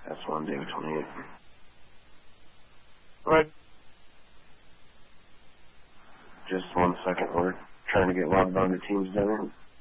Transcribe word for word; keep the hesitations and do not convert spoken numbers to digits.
That's one, David twenty-eight. Right. Just one second, we're trying to get logged on to Teams there.